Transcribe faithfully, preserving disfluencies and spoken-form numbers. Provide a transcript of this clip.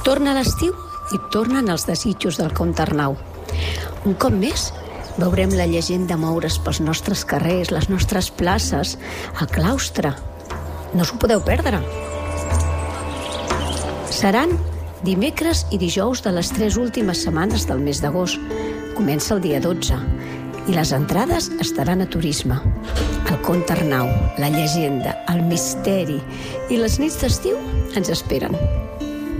Torna l'estiu i tornen els desitjos del Comte Arnau. Un cop més, veurem la llegenda moure's pels nostres carrers, les nostres places, el claustre. No s'ho podeu perdre. Seran dimecres i dijous de les tres últimes setmanes del mes d'agost. Comença el dia dotze i les entrades estaran a turisme. El Comte Arnau, la llegenda, el misteri i les nits d'estiu ens esperen.